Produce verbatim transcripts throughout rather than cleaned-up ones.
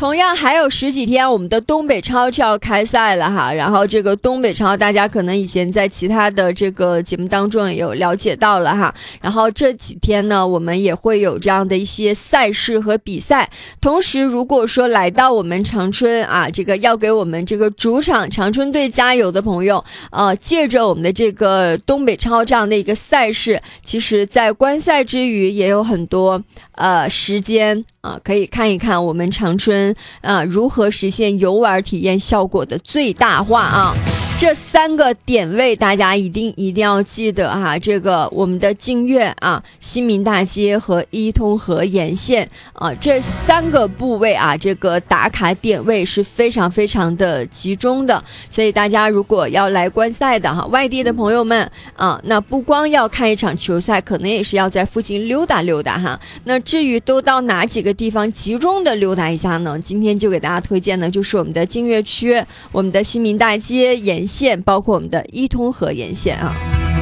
同样还有十几天，我们的东北超就要开赛了哈。然后这个东北超，大家可能以前在其他的这个节目当中也有了解到了哈。然后这几天呢，我们也会有这样的一些赛事和比赛。同时，如果说来到我们长春啊，这个要给我们这个主场长春队加油的朋友，呃，借着我们的这个东北超这样的一个赛事，其实在观赛之余也有很多呃时间啊，可以看一看我们长春啊如何实现游玩体验效果的最大化啊。这三个点位大家一定一定要记得哈，这个我们的净月啊、新民大街和伊通河沿线啊，这三个部位啊，这个打卡点位是非常非常的集中的，所以大家如果要来观赛的哈，外地的朋友们啊，那不光要看一场球赛，可能也是要在附近溜达溜达哈。那至于都到哪几个地方集中的溜达一下呢？今天就给大家推荐的就是我们的净月区、我们的新民大街沿线，包括我们的伊通河沿线啊。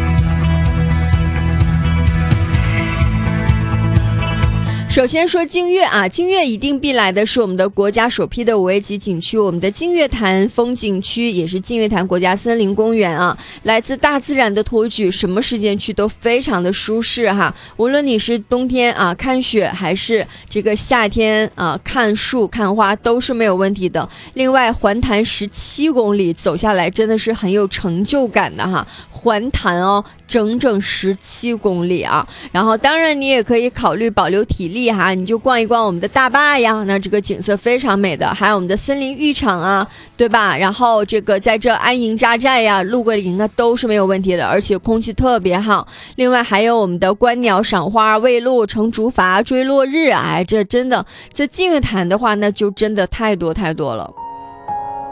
首先说净月啊，净月一定必来的是我们的国家首批的五 A 级景区，我们的净月潭风景区，也是净月潭国家森林公园啊。来自大自然的托举，什么时间去都非常的舒适哈。无论你是冬天啊看雪，还是这个夏天啊看树看花，都是没有问题的。另外，环潭十七公里走下来，真的是很有成就感的哈。环潭哦，整整十七公里啊。然后，当然你也可以考虑保留体力。哈，你就逛一逛我们的大坝呀，那这个景色非常美的，还有我们的森林浴场啊，对吧？然后这个在这安营扎寨呀、露个营啊，都是没有问题的，而且空气特别好。另外还有我们的观鸟、赏花、喂鹿、乘竹筏、追落日，哎，这真的这净月潭的话，那就真的太多太多了。